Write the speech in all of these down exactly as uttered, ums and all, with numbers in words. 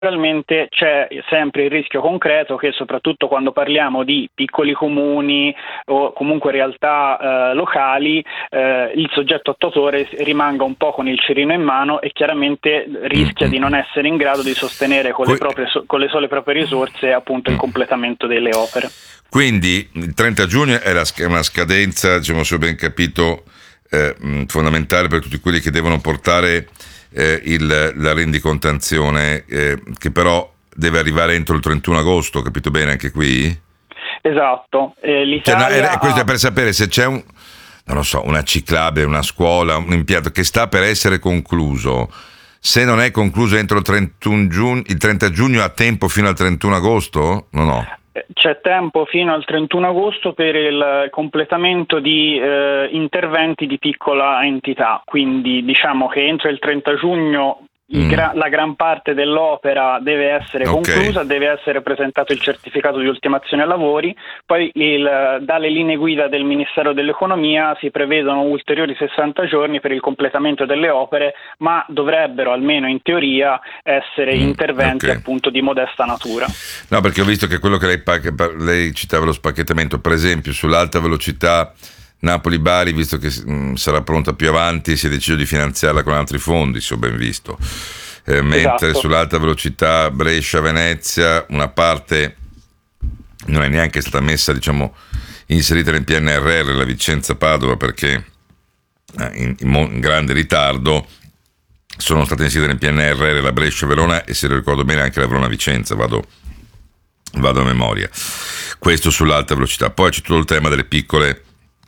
naturalmente c'è sempre il rischio concreto che, soprattutto quando parliamo di piccoli comuni o comunque realtà eh, locali, eh, il soggetto attuatore rimanga un po' con il cerino in mano e chiaramente rischia mm-hmm. di non essere in grado di sostenere con le, proprie, con le sole proprie risorse appunto il completamento delle opere. Quindi il trenta giugno è la, una scadenza, diciamo, se ho ben capito, eh, fondamentale per tutti quelli che devono portare Eh, il, la rendicontazione, eh, che però deve arrivare entro il trentuno agosto, capito bene anche qui? Esatto. Eh, l'Italia cioè, no, è, questo è per sapere se c'è un, non lo so, una ciclabile, una scuola, un impianto che sta per essere concluso. Se non è concluso entro il trentuno giugno, il trenta giugno ha tempo fino al trentuno agosto? No, no. C'è tempo fino al trentuno agosto per il completamento di eh, interventi di piccola entità, quindi diciamo che entro il trenta giugno il gra- la gran parte dell'opera deve essere okay. conclusa, deve essere presentato il certificato di ultimazione ai lavori, poi il, dalle linee guida del Ministero dell'Economia si prevedono ulteriori sessanta giorni per il completamento delle opere, ma dovrebbero almeno in teoria essere mm, interventi okay. appunto di modesta natura. No, perché ho visto che quello che lei, lei citava, lo spacchettamento, per esempio sull'alta velocità Napoli-Bari, visto che mh, sarà pronta più avanti, si è deciso di finanziarla con altri fondi, se ho ben visto. Eh, mentre esatto. sull'alta velocità Brescia-Venezia una parte non è neanche stata messa, diciamo, inserita nel P N R R, la Vicenza-Padova, perché eh, in, in, in grande ritardo. Sono state inserite nel P N R R la Brescia-Verona e, se lo ricordo bene, anche la Verona-Vicenza, vado, vado a memoria. Questo sull'alta velocità. Poi c'è tutto il tema delle piccole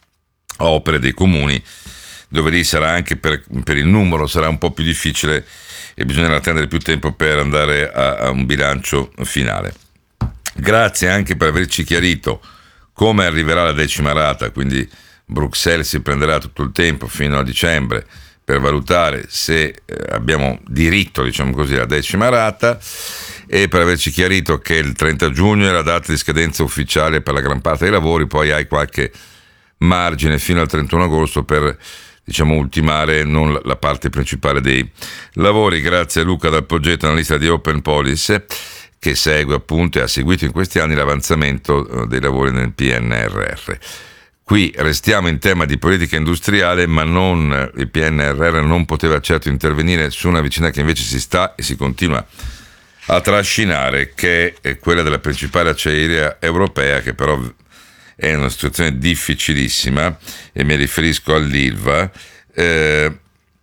opere dei comuni, dove lì sarà anche per, per il numero sarà un po' più difficile e bisognerà attendere più tempo per andare a, a un bilancio finale. Grazie anche per averci chiarito come arriverà la decima rata, quindi Bruxelles si prenderà tutto il tempo fino a dicembre per valutare se eh, abbiamo diritto, diciamo così, alla decima rata, e per averci chiarito che il trenta giugno è la data di scadenza ufficiale per la gran parte dei lavori, poi hai qualche margine fino al trentuno agosto per, diciamo, ultimare non la parte principale dei lavori. Grazie a Luca Dal Poggetto, analista di Open Policy, che segue appunto e ha seguito in questi anni l'avanzamento dei lavori nel P N R R. Qui restiamo in tema di politica industriale, ma non, il P N R R non poteva certo intervenire su una vicenda che invece si sta e si continua a trascinare, che è quella della principale acciaieria europea, che però è in una situazione difficilissima, e mi riferisco all'Ilva. Eh,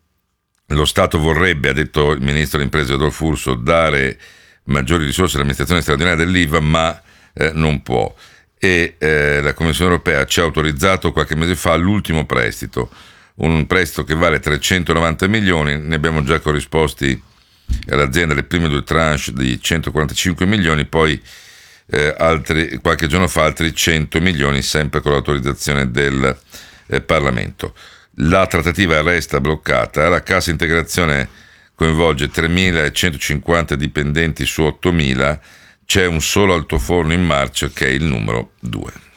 lo Stato vorrebbe, ha detto il ministro delle imprese Adolfo Urso, dare maggiori risorse all'amministrazione straordinaria dell'Ilva, ma eh, non può. E eh, la Commissione europea ci ha autorizzato qualche mese fa l'ultimo prestito, un prestito che vale trecentonovanta milioni, ne abbiamo già corrisposti all'azienda le prime due tranche di centoquarantacinque milioni, poi eh, altri, qualche giorno fa altri cento milioni, sempre con l'autorizzazione del eh, Parlamento. La trattativa resta bloccata, la cassa integrazione coinvolge tremilacentocinquanta dipendenti su ottomila, c'è un solo altoforno in marcia che è il numero due.